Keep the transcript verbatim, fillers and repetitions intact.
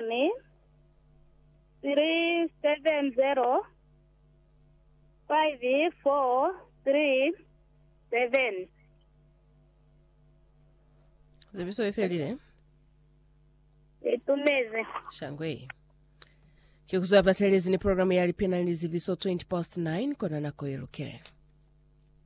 one three seven zero five four three seven. Ziviso efelile. Itumeze. Shangwe. Kikuzo abatelezi ni programu ya Lipina Liziviso twenty past nine kona nako yelukele.